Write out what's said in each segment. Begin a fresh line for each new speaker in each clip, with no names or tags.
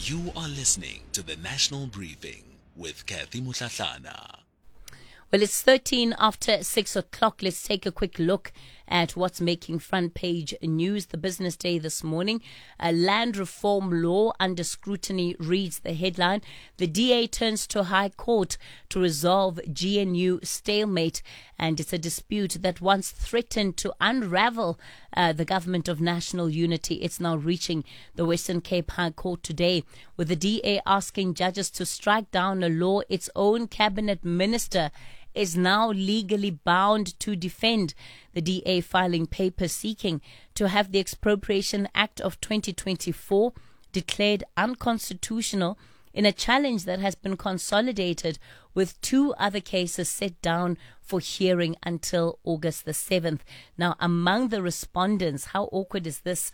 You are listening to the National Briefing with Kathy Mutlatlana.
Well, it's 13 after 6 o'clock. Let's take a quick look at what's making front page news. The Business Day this morning. A land reform law under scrutiny reads the headline. The DA turns to High Court to resolve GNU stalemate. And it's a dispute that once threatened to unravel the government of national unity. It's now reaching the Western Cape High Court today, with the DA asking judges to strike down a law its own cabinet minister is now legally bound to defend. The DA filing papers seeking to have the Expropriation Act of 2024 declared unconstitutional in a challenge that has been consolidated with two other cases set down for hearing until August the 7th. Now, among the respondents, how awkward is this,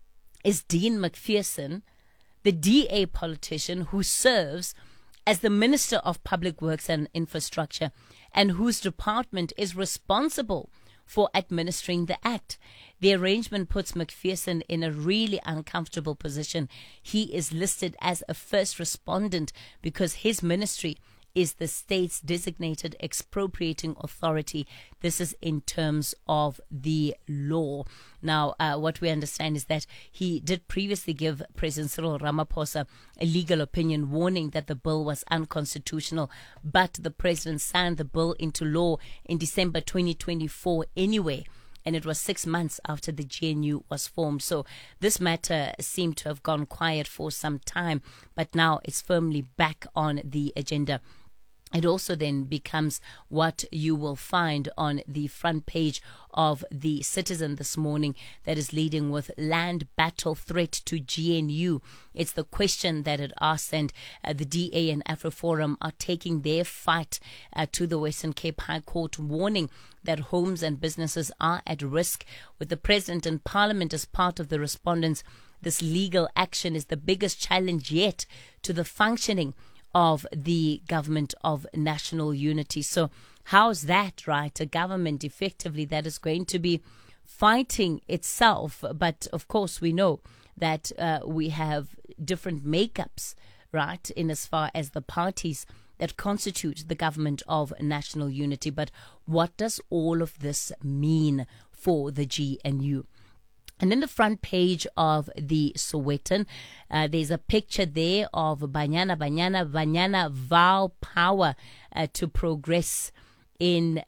is Dean McPherson, the DA politician who serves as the Minister of Public Works and Infrastructure and whose department is responsible for administering the act. The arrangement puts McPherson in a really uncomfortable position. He is listed as a first respondent because his ministry is the state's designated expropriating authority. This is in terms of the law. Now, what we understand is that he did previously give President Cyril Ramaphosa a legal opinion warning that the bill was unconstitutional, but the president signed the bill into law in December 2024 anyway. And it was 6 months after the GNU was formed. So this matter seemed to have gone quiet for some time, but now it's firmly back on the agenda. It also then becomes what you will find on the front page of the Citizen this morning, that is leading with land battle threat to GNU. It's the question that it asks, and the DA and AfroForum are taking their fight to the Western Cape High Court, warning that homes and businesses are at risk. With the President and Parliament as part of the respondents, this legal action is the biggest challenge yet to the functioning of the government of national unity. So how's that, right? A government effectively that is going to be fighting itself. But of course, we know that we have different makeups, right, in as far as the parties that constitute the government of national unity. But what does all of this mean for the GNU? And in the front page of the Sowetan, there's a picture there of Banyana vow power to progress in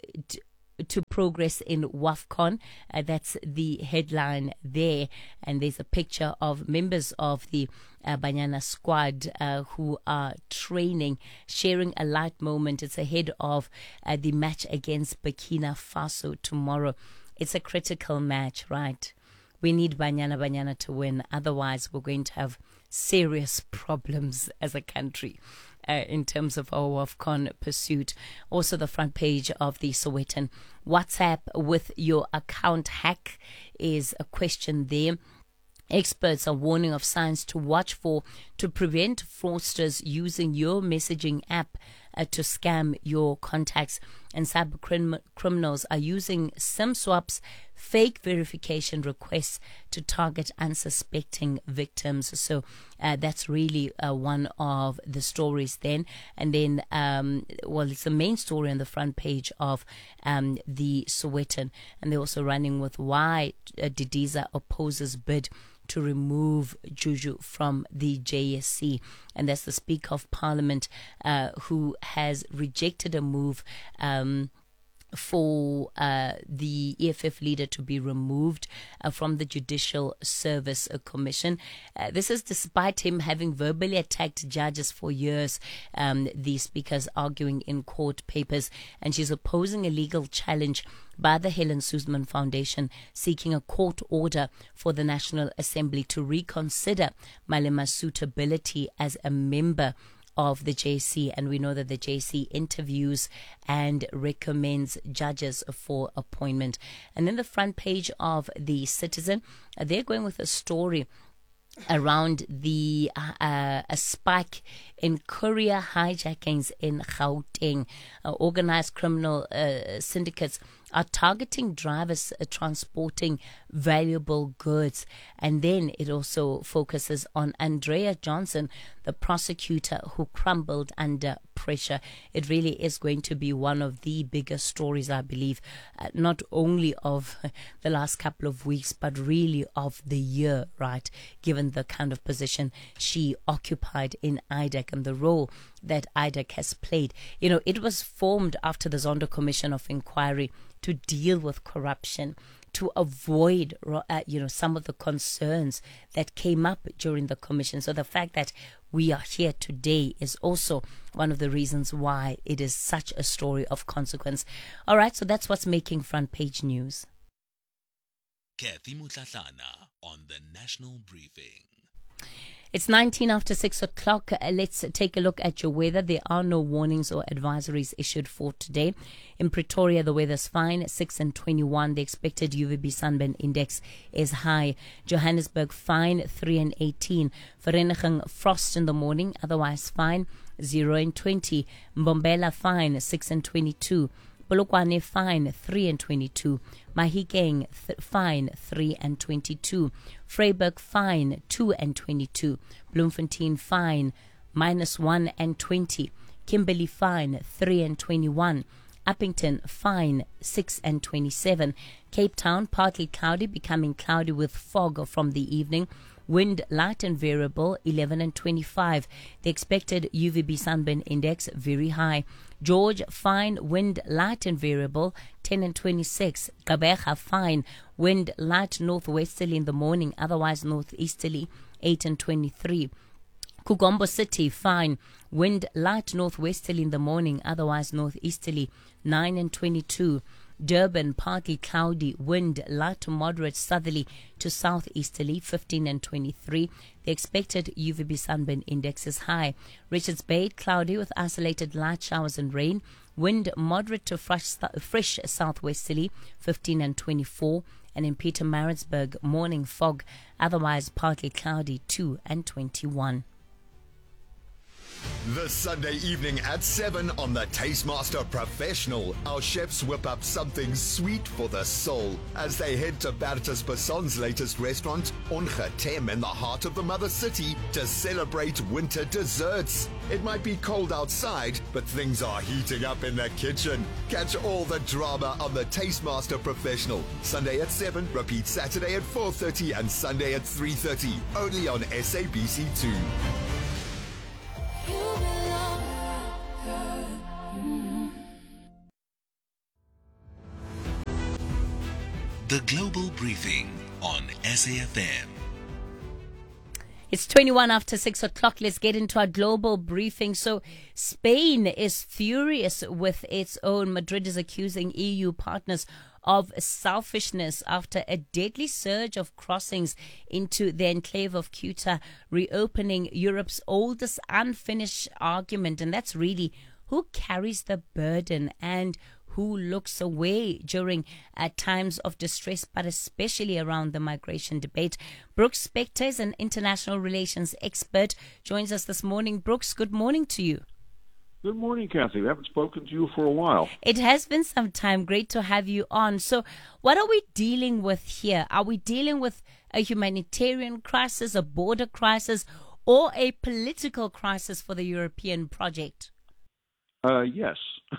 WAFCON. That's the headline there. And there's a picture of members of the Banyana squad who are training, sharing a light moment. It's ahead of the match against Burkina Faso tomorrow. It's a critical match, right? We need Banyana to win. Otherwise, we're going to have serious problems as a country in terms of our WAFCON pursuit. Also, the front page of the Sowetan. WhatsApp with your account hack is a question there. Experts are warning of signs to watch for to prevent fraudsters using your messaging app to scam your contacts. And cyber criminals are using SIM swaps, fake verification requests to target unsuspecting victims. So that's really one of the stories then. And then, it's the main story on the front page of the Sowetan. And they're also running with why Didiza opposes bid to remove Juju from the JSC. And that's the Speaker of Parliament who has rejected a move for the EFF leader to be removed from the Judicial Service Commission. This is despite him having verbally attacked judges for years. The speaker's arguing in court papers, and she's opposing a legal challenge by the Helen Suzman Foundation seeking a court order for the National Assembly to reconsider Malema's suitability as a member of the JC. And we know that the JC interviews and recommends judges for appointment. And then the front page of the Citizen, they're going with a story around the a spike in courier hijackings in Gauteng. Organized criminal syndicates are targeting drivers transporting valuable goods. And then it also focuses on Andrea Johnson, the prosecutor who crumbled under pressure. It really is going to be one of the biggest stories, I believe, not only of the last couple of weeks, but really of the year, right? Given the kind of position she occupied in IDEC and the role that IDEC has played. You know, it was formed after the Zondo Commission of Inquiry to deal with corruption, to avoid, some of the concerns that came up during the commission. So the fact that we are here today is also one of the reasons why it is such a story of consequence. All right, so that's what's making front page news.
Kathy Mutlatlana on the National Briefing.
It's 19 after 6 o'clock. Let's take a look at your weather. There are no warnings or advisories issued for today. In Pretoria, the weather's fine, 6 and 21. The expected UVB sunburn index is high. Johannesburg, fine, 3 and 18. Vereeniging, frost in the morning, otherwise fine, 0 and 20. Mbombela, fine, 6 and 22. Polokwane, fine, 3 and 22. Mahikeng, fine, 3 and 22. Vryburg, fine, 2 and 22. Bloemfontein, fine, -1 and 20. Kimberley, fine, 3 and 21. Uppington, fine, 6 and 27. Cape Town, partly cloudy, becoming cloudy with fog from the evening. Wind light and variable, 11 and 25. The expected UVB sunburn index, very high. George, fine, wind light and variable, 10 and 26. Gqeberha, fine, wind light northwesterly in the morning, otherwise northeasterly, 8 and 23. Kugombo City, fine, wind light northwesterly in the morning, otherwise northeasterly, 9 and 22. Durban, partly cloudy, wind light to moderate southerly to southeasterly, 15 and 23. The expected UVB sunburn index is high. Richards Bay, cloudy with isolated light showers and rain. Wind moderate to fresh southwesterly, 15 and 24. And in Pietermaritzburg, morning fog, otherwise partly cloudy, 2 and 21.
The Sunday evening at 7 on the Tastemaster Professional. Our chefs whip up something sweet for the soul as they head to Bertus Basson's latest restaurant, Ongetem, in the heart of the Mother City to celebrate winter desserts. It might be cold outside, but things are heating up in the kitchen. Catch all the drama on the Tastemaster Professional. Sunday at 7, repeat Saturday at 4:30 and Sunday at 3:30. Only on SABC2.
The Global Briefing on SAFM.
It's 21 after 6 o'clock. Let's get into our global briefing. So Spain is furious with its own. Madrid is accusing EU partners of selfishness after a deadly surge of crossings into the enclave of Ceuta, reopening Europe's oldest unfinished argument. And that's really who carries the burden and who looks away during times of distress, but especially around the migration debate. Brooks Spector is an international relations expert, joins us this morning. Brooks, good morning to you.
Good morning, Kathy. I haven't spoken to you for a while.
It has been some time. Great to have you on. So what are we dealing with here? Are we dealing with a humanitarian crisis, a border crisis, or a political crisis for the European project?
Yes.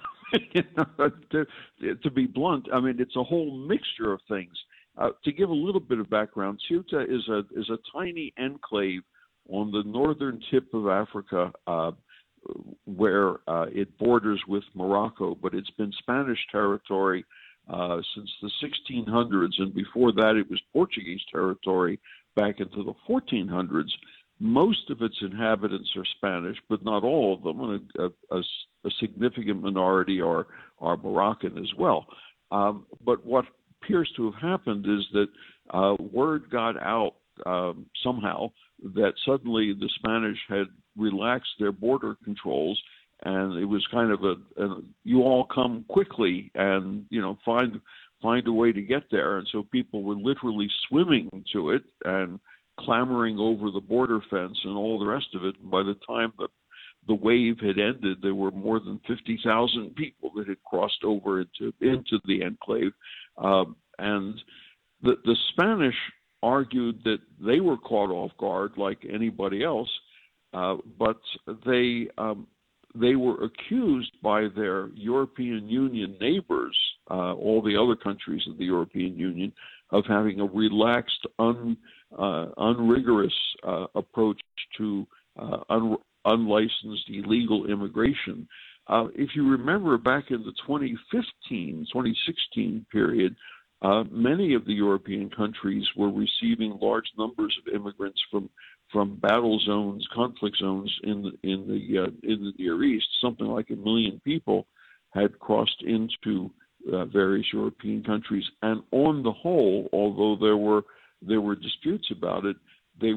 To be blunt, I mean, it's a whole mixture of things. To give a little bit of background, Ceuta is a tiny enclave on the northern tip of Africa, where it borders with Morocco, but it's been Spanish territory since the 1600s, and before that it was Portuguese territory back into the 1400s. Most of its inhabitants are Spanish, but not all of them. A significant minority are Moroccan as well. But what appears to have happened is that word got out somehow that suddenly the Spanish had relaxed their border controls, and it was kind of you all come quickly and find a way to get there. And so people were literally swimming to it and clambering over the border fence and all the rest of it. And by the time the the wave had ended, there were more than 50,000 people that had crossed over into the enclave. And the Spanish argued that they were caught off guard like anybody else, but they were accused by their European Union neighbors, all the other countries of the European Union, of having a relaxed, unrigorous approach to unlicensed illegal immigration. If you remember back in the 2016 period, many of the European countries were receiving large numbers of immigrants from battle zones, conflict zones in the Near East. Something like 1 million people had crossed into various European countries, and on the whole, although there were disputes about it,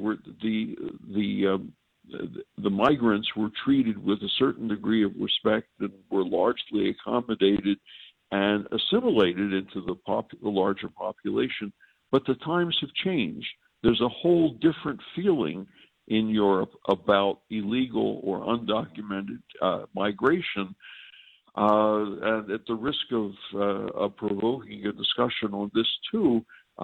the migrants were treated with a certain degree of respect and were largely accommodated and assimilated into the larger population. But the times have changed. There's a whole different feeling in Europe about illegal or undocumented migration. And at the risk of provoking a discussion on this too,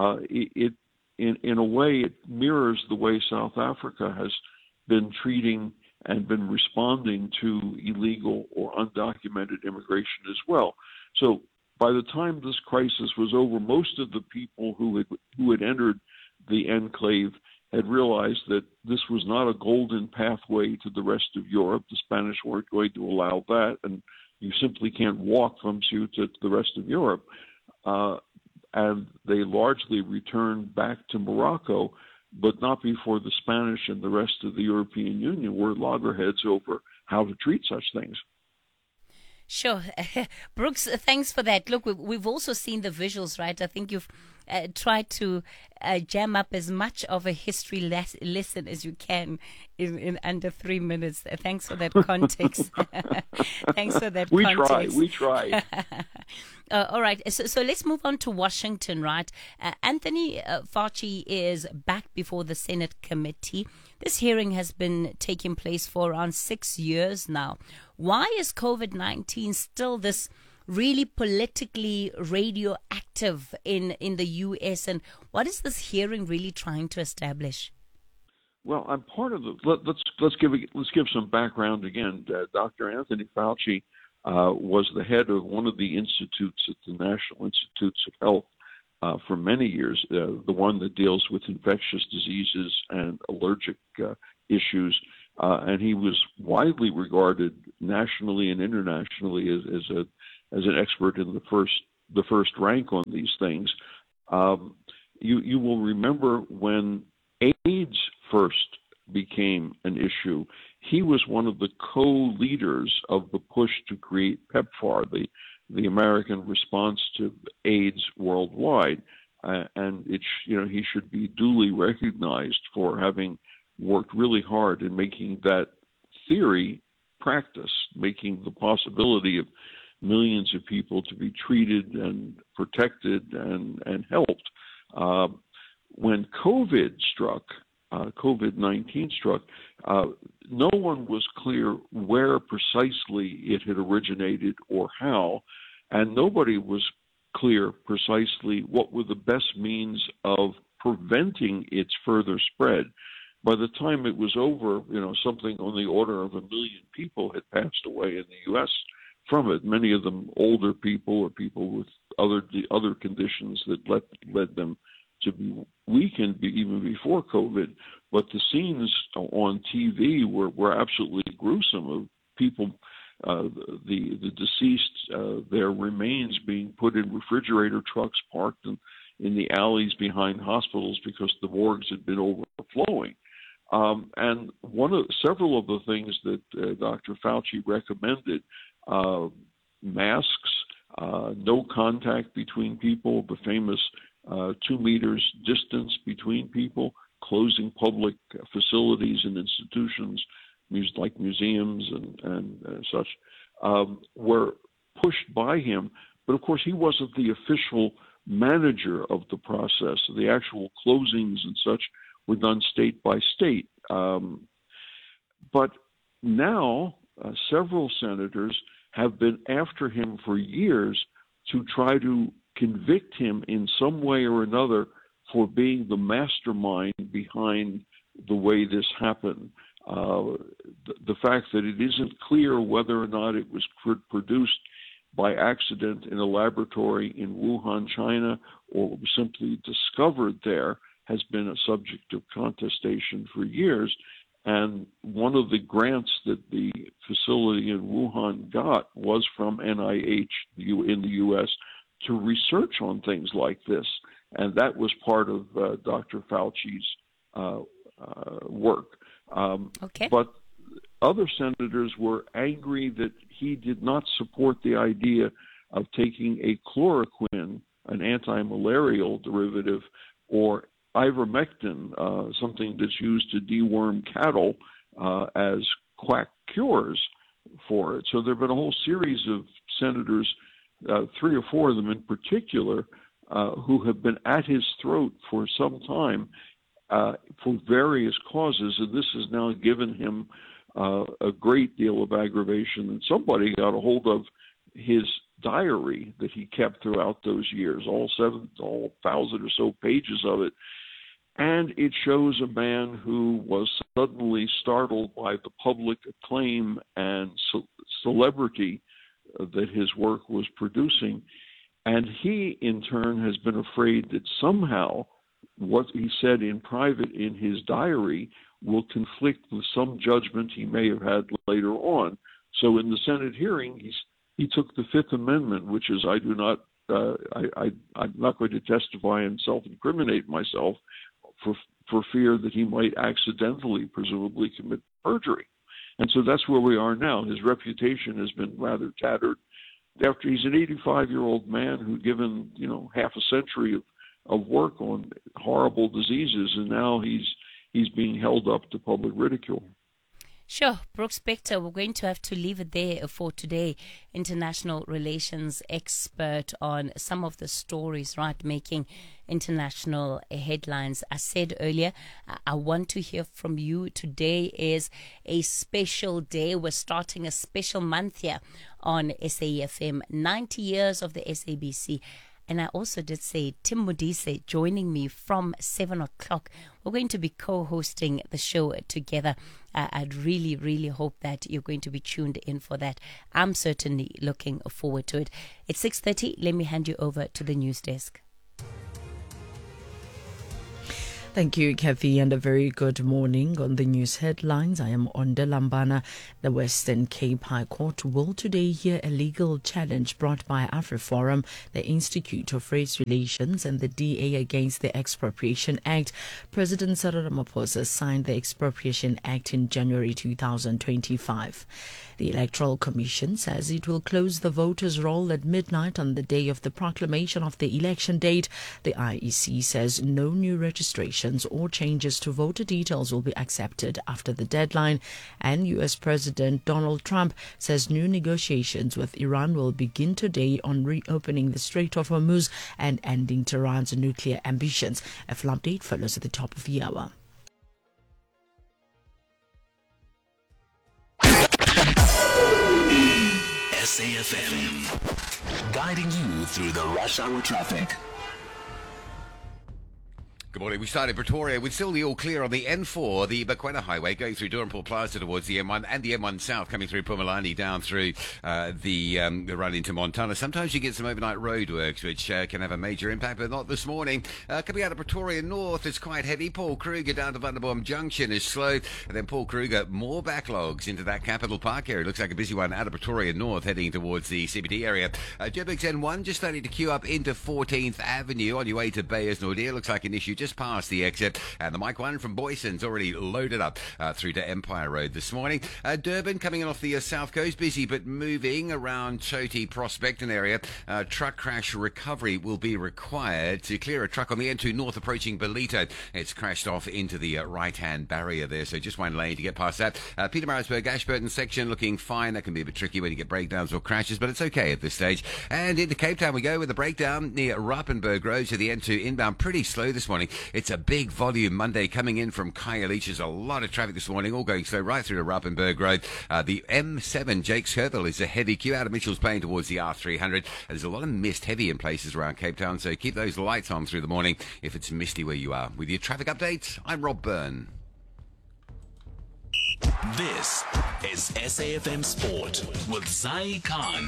in a way, it mirrors the way South Africa has been treating and been responding to illegal or undocumented immigration as well. So by the time this crisis was over, most of the people who had entered the enclave had realized that this was not a golden pathway to the rest of Europe. The Spanish weren't going to allow that, and you simply can't walk from Ceuta to the rest of Europe. And they largely returned back to Morocco, but not before the Spanish and the rest of the European Union were loggerheads over how to treat such things.
Sure. Brooks, thanks for that. Look, we've also seen the visuals, right? I think you've tried to jam up as much of a history lesson as you can in under 3 minutes. Thanks for that context. Thanks for that context.
We try.
All right. So let's move on to Washington, right? Anthony Fauci is back before the Senate committee. This hearing has been taking place for around 6 years now. Why is COVID-19 still this really politically radioactive in the U.S., and what is this hearing really trying to establish?
Well, I'm part of the. Let's give some background again. Dr. Anthony Fauci was the head of one of the institutes at the National Institutes of Health for many years, the one that deals with infectious diseases and allergic issues. And he was widely regarded nationally and internationally as an expert in the first rank on these things. You will remember when AIDS first became an issue, he was one of the co-leaders of the push to create PEPFAR, the American response to AIDS worldwide, and he should be duly recognized for having worked really hard in making that theory practice, making the possibility of millions of people to be treated and protected and helped. When COVID-19 struck, no one was clear where precisely it had originated or how, and nobody was clear precisely what were the best means of preventing its further spread. By the time it was over, something on the order of 1 million people had passed away in the U.S. from it. Many of them older people or people with other conditions that led them to be weakened even before COVID. But the scenes on TV were absolutely gruesome of people, the deceased, their remains being put in refrigerator trucks parked in the alleys behind hospitals because the morgues had been overflowing. And several of the things that Dr. Fauci recommended, masks, no contact between people, the famous 2 meters distance between people, closing public facilities and institutions, like museums and such, were pushed by him. But of course, he wasn't the official manager of the process. The actual closings and such were done state by state. But now several senators have been after him for years to try to convict him in some way or another for being the mastermind behind the way this happened. The fact that it isn't clear whether or not it was produced by accident in a laboratory in Wuhan, China, or was simply discovered there has been a subject of contestation for years. And one of the grants that the facility in Wuhan got was from NIH in the U.S. to research on things like this. And that was part of Dr. Fauci's work.
Okay.
But other senators were angry that he did not support the idea of taking a chloroquine, an anti-malarial derivative, or ivermectin, something that's used to deworm cattle, as quack cures for it. So there have been a whole series of senators, 3 or 4 of them in particular, who have been at his throat for some time for various causes, and this has now given him a great deal of aggravation. And somebody got a hold of his diary that he kept throughout those years, all 1,000 or so pages of it. And it shows a man who was suddenly startled by the public acclaim and celebrity that his work was producing. And he, in turn, has been afraid that somehow what he said in private in his diary will conflict with some judgment he may have had later on. So in the Senate hearing, he took the Fifth Amendment, which is I'm not going to testify and self-incriminate myself for fear that he might accidentally, presumably, commit perjury. And so that's where we are now. His reputation has been rather tattered. After he's an 85-year-old man who'd given, half a century of work on horrible diseases, and now he's being held up to public ridicule.
Sure. Brooks Spector, we're going to have to leave it there for today. International relations expert on some of the stories, right, making international headlines. I said earlier, I want to hear from you. Today is a special day. We're starting a special month here on SAFM, 90 years of the SABC. And I also did say Tim Modise joining me from 7 o'clock. We're going to be co-hosting the show together. I'd really, really hope that you're going to be tuned in for that. I'm certainly looking forward to it. It's 6:30. Let me hand you over to the news desk.
Thank you, Kathy, and a very good morning. On the news headlines, I am Onda Lambana. The Western Cape High Court will today hear a legal challenge brought by AfriForum, the Institute of Race Relations, and the DA against the Expropriation Act. President Cyril Ramaphosa signed the Expropriation Act in January 2025. The Electoral Commission says it will close the voters' roll at midnight on the day of the proclamation of the election date. The IEC says no new registrations or changes to voter details will be accepted after the deadline. And U.S. President Donald Trump says new negotiations with Iran will begin today on reopening the Strait of Hormuz and ending Tehran's nuclear ambitions. A full update follows at the top of the hour.
SAFM, guiding you through the rush hour traffic.
Good morning. We start in Pretoria with still the all clear on the N4, the Bakwena Highway, going through Durham Plaza towards the M1 and the M1 South, coming through Pumalani down through the run into Montana. Sometimes you get some overnight roadworks, which can have a major impact, but not this morning. Coming out of Pretoria North, it's quite heavy. Paul Kruger down to Vanderboom Junction is slow. And then Paul Kruger, more backlogs into that Capital Park area. Looks like a busy one out of Pretoria North, heading towards the CBD area. Joburg's N1 just starting to queue up into 14th Avenue on your way to Bayers Nordia. Looks like an issue just past the exit, and the Mike 1 from Boyson's already loaded up through to Empire Road this morning. Durban coming in off the south coast, busy but moving around Choti, Prospect and area. Truck crash recovery will be required to clear a truck on the N2 North approaching Belito. It's crashed off into the right-hand barrier there, so just one lane to get past that. Pietermaritzburg, Ashburton section looking fine. That can be a bit tricky when you get breakdowns or crashes, but it's okay at this stage. And into Cape Town we go with a breakdown near Rappenberg Road to the N2 inbound. Pretty slow this morning. It's a big volume Monday coming in from Khayelitsha. There's a lot of traffic this morning, all going slow right through to Rappenberg Road. The M7, Jakes Herville, is a heavy queue out of Mitchell's Plain towards the R300. There's a lot of mist heavy in places around Cape Town, so keep those lights on through the morning if it's misty where you are. With your traffic updates, I'm Rob Byrne.
This is SAFM Sport with Zai Khan.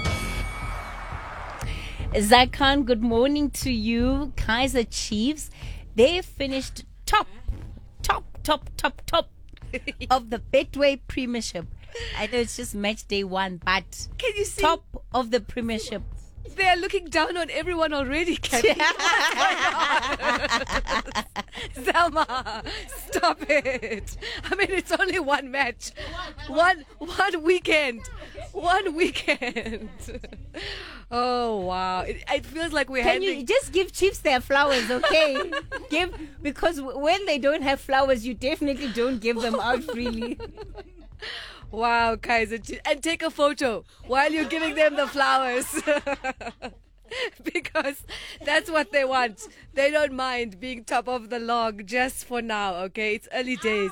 Zai Khan, good morning to you. Kaizer Chiefs, they finished top of the Betway Premiership. I know it's just match day one, but
Can you see?
top of the Premiership.
They're looking down on everyone already, Kathy. Selma, stop it. I mean, it's only one match. One weekend. 1 weekend. Oh, wow. It feels like we're
Can
handing...
you just give Chiefs their flowers, okay? Because when they don't have flowers, you definitely don't give them out freely.
Wow, Kaizer Chiefs. And take a photo while you're giving them the flowers. Because that's what they want. They don't mind being top of the log just for now, okay? It's early days.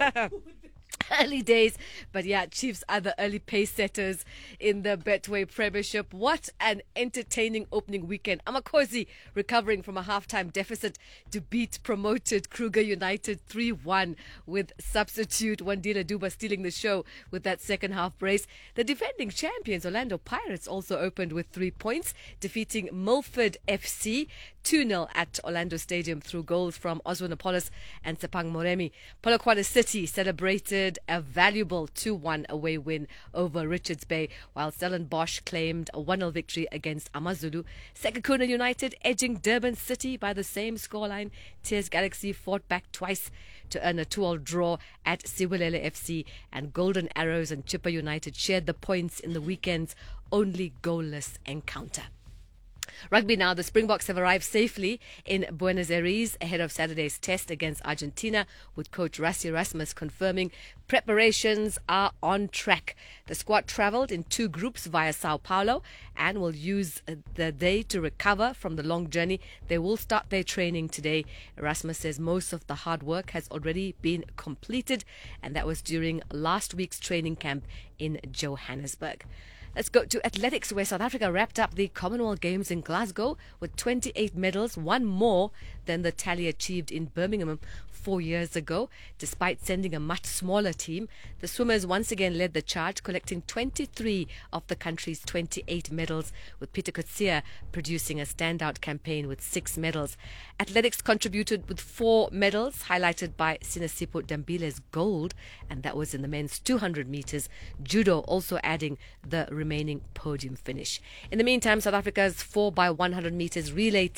Early days, but yeah, Chiefs are the early pace setters in the Betway Premiership. What an entertaining opening weekend. Amakosi recovering from a halftime deficit to beat promoted Kruger United 3-1 with substitute Wandile Duba stealing the show with that second half brace. The defending champions Orlando Pirates also opened with 3 points, defeating Milford FC 2-0 at Orlando Stadium through goals from Oswin Apollos and Sepang Moremi. Polokwane City celebrated a valuable 2-1 away win over Richards Bay, while Stellenbosch claimed a 1-0 victory against Amazulu. Sekhukhune United edging Durban City by the same scoreline. TS Galaxy fought back twice to earn a 2-2 draw at Siwelele FC, and Golden Arrows and Chippa United shared the points in the weekend's only goalless encounter. Rugby now, the Springboks have arrived safely in Buenos Aires ahead of Saturday's test against Argentina, with coach Rassie Erasmus confirming preparations are on track. The squad travelled in 2 groups via Sao Paulo and will use the day to recover from the long journey. They will start their training today. Erasmus says most of the hard work has already been completed, and that was during last week's training camp in Johannesburg. Let's go to athletics, where South Africa wrapped up the Commonwealth Games in Glasgow with 28 medals, one more than the tally achieved in Birmingham 4 years ago. Despite sending a much smaller team, the swimmers once again led the charge, collecting 23 of the country's 28 medals, with Peter Coetzee producing a standout campaign with 6 medals. Athletics contributed with 4 medals, highlighted by Sinesipho Dambile's gold, and that was in the men's 200 meters. Judo also adding the remaining podium finish. In the meantime, South Africa's 4x100 meters relay